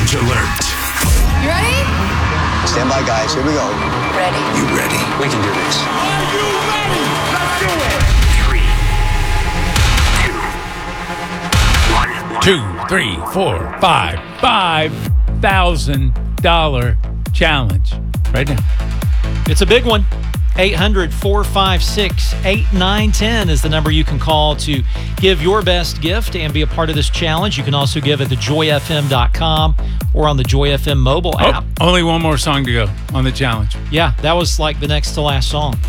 Challenge alert. You ready? Stand by, guys. Here we go. Ready. You ready? We can do this. Are you ready? Let's do it. 3, 2, 1. 2, 3, 4, 5. $5,000 challenge right now. It's a big one. 800-456-8910 is the number you can call to give your best gift and be a part of this challenge. You can also give at thejoyfm.com or on the Joy FM mobile app. Only one more song to go on the challenge. Yeah, that was like the next to last song.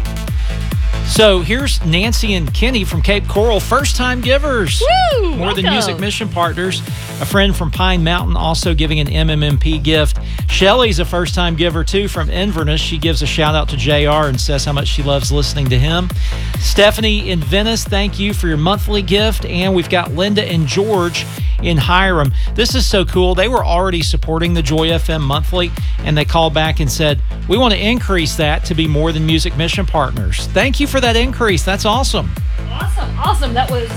So here's Nancy and Kenny from Cape Coral, first-time givers. Woo! More Than Welcome. Music Mission Partners. A friend from Pine Mountain also giving an MMMP gift. Shelly's a first-time giver, too, from Inverness. She gives a shout-out to JR and says how much she loves listening to him. Stephanie in Venice, thank you for your monthly gift. And we've got Linda and George in Hiram. This is so cool. They were already supporting the Joy FM monthly, and they called back and said, we want to increase that to be More Than Music Mission Partners. Thank you for that increase. That's awesome. Awesome. That was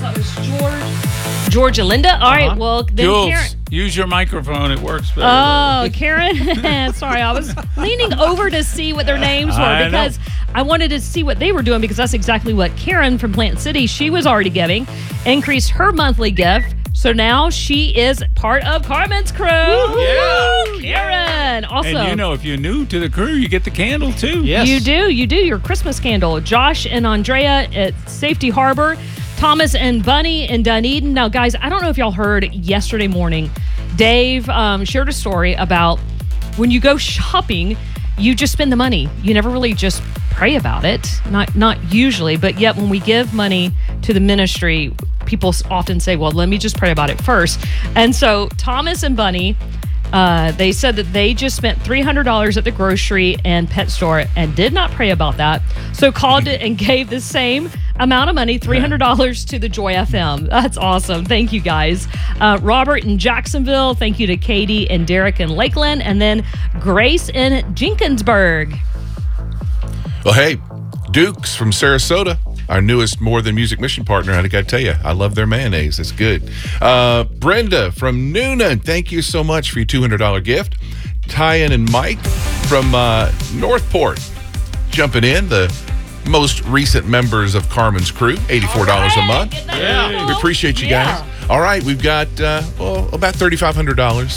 George and Linda. All right, well, then Jules, Karen. use your microphone. It works better. Oh, Karen. Sorry, I was leaning over to see what their names were because I wanted to see what they were doing because that's exactly what Karen from Plant City, she was already giving, increased her monthly gift. So now she is part of Carmen's crew. Yeah. Karen. Awesome. And if you're new to the crew, you get the candle too. Yes. You do. Your Christmas candle. Josh and Andrea at Safety Harbor. Thomas and Bunny in Dunedin. Now, guys, I don't know if y'all heard yesterday morning, Dave shared a story about when you go shopping, you just spend the money. You never really just pray about it. Not usually, but yet when we give money to the ministry, people often say, well, let me just pray about it first. And so Thomas and Bunny, they said that they just spent $300 at the grocery and pet store and did not pray about that. So called it and gave the same amount of money, $300 to the Joy FM. That's awesome. Thank you, guys. Robert in Jacksonville. Thank you to Katie and Derek in Lakeland. And then Grace in Jenkinsburg. Well, hey, Dukes from Sarasota, our newest More Than Music Mission partner. I got to tell you, I love their mayonnaise. It's good. Brenda from Noonan, thank you so much for your $200 gift. Tyan and Mike from Northport jumping in, the most recent members of Carmen's crew, $84 a month. Yeah. We appreciate you guys. All right, we've got about $3,500.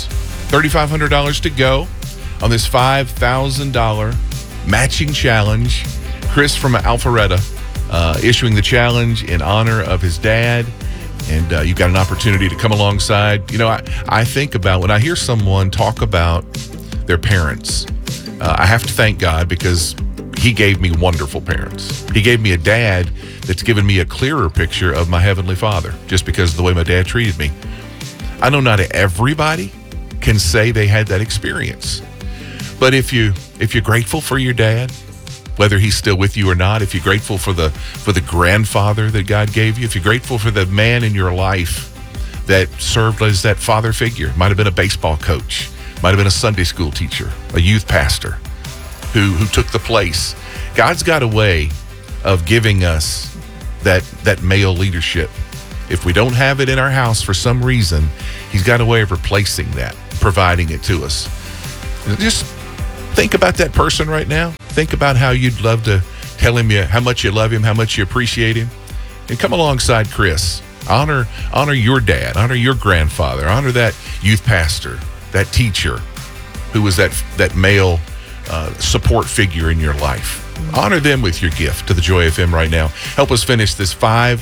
$3,500 to go on this $5,000 matching challenge. Chris from Alpharetta issuing the challenge in honor of his dad. And you've got an opportunity to come alongside. I think about when I hear someone talk about their parents, I have to thank God because he gave me wonderful parents. He gave me a dad that's given me a clearer picture of my Heavenly Father just because of the way my dad treated me. I know not everybody can say they had that experience. But if you're grateful for your dad, whether he's still with you or not, if you're grateful for the grandfather that God gave you, if you're grateful for the man in your life that served as that father figure, might have been a baseball coach, might have been a Sunday school teacher, a youth pastor who took the place. God's got a way of giving us that male leadership. If we don't have it in our house for some reason, he's got a way of replacing that, providing it to us. Just think about that person right now. Think about how you'd love to tell him how much you love him, how much you appreciate him. And come alongside Chris. Honor your dad, honor your grandfather, honor that youth pastor, that teacher who was that male support figure in your life. Honor them with your gift to the Joy FM right now. Help us finish this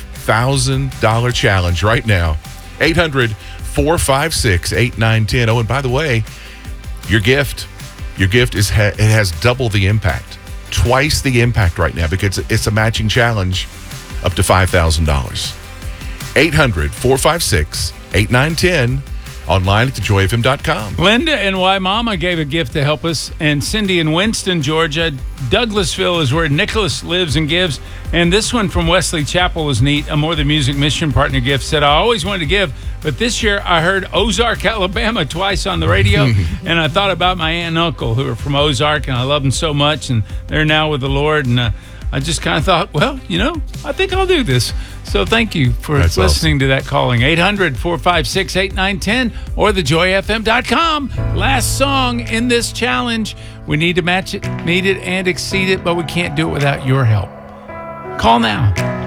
$5,000 challenge right now. 800-456-8910. Oh, and by the way, your gift has double the impact, twice the impact right now because it's a matching challenge up to $5,000. 800-456-8910. Online at thejoyfm.com. Linda and Waimama gave a gift to help us, and Cindy in Winston, Georgia. Douglasville is where Nicholas lives and gives. And this one from Wesley Chapel was neat. A More Than Music Mission Partner gift said, I always wanted to give, but this year I heard Ozark, Alabama twice on the radio, and I thought about my aunt and uncle who are from Ozark, and I love them so much, and they're now with the Lord. And I just kind of thought, well, I think I'll do this. So thank you for That's listening to that calling. 800-456-8910 or thejoyfm.com. Last song in this challenge. We need to match it, meet it, and exceed it, but we can't do it without your help. Call now.